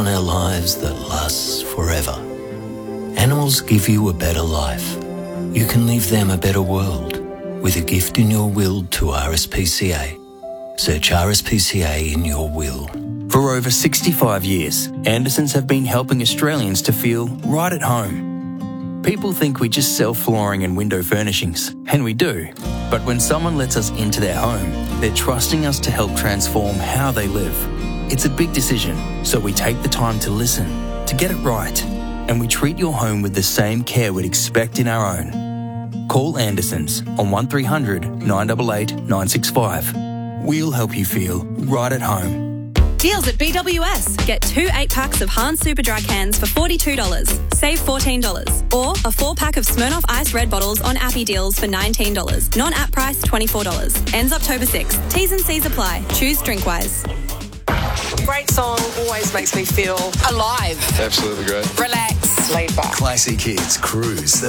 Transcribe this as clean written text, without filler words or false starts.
on our lives that lasts forever. Animals give you a better life. You can leave them a better world with a gift in your will to RSPCA. Search RSPCA in your will. For over 65 years, Andersons have been helping Australians to feel right at home. People think we just sell flooring and window furnishings, and we do. But when someone lets us into their home, they're trusting us to help transform how they live. It's a big decision, so we take the time to listen, to get it right, and we treat your home with the same care we'd expect in our own. Call Andersons on 1300 988 965. We'll help you feel right at home. Deals at BWS. Get 2 8-packs of Hans Super Dry cans for $42. Save $14. Or a 4-pack of Smirnoff Ice Red bottles on Appy Deals for $19. Non-app price $24. Ends October 6th. T's and C's apply. Choose Drinkwise. Great song, always makes me feel alive. Absolutely great. Relax. Laid back. Classic hits, cruise, the